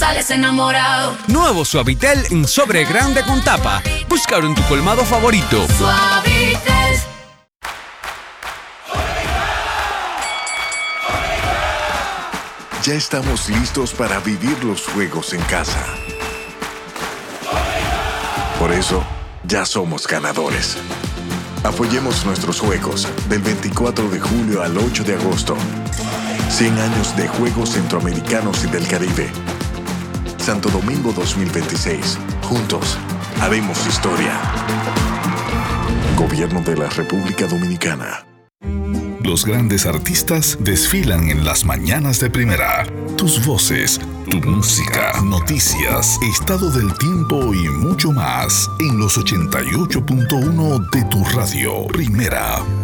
sales enamorado. Nuevo Suavitel en sobre grande con tapa. Búscalo en tu colmado favorito. Suavitel. Ya estamos listos para vivir los juegos en casa. Por eso, ya somos ganadores. Apoyemos nuestros juegos del 24 de julio al 8 de agosto. 100 años de Juegos Centroamericanos y del Caribe. Santo Domingo 2026. Juntos, haremos historia. Gobierno de la República Dominicana. Los grandes artistas desfilan en las mañanas de Primera. Tus voces, tu música, noticias, estado del tiempo y mucho más en los 88.1 de tu radio. Primera.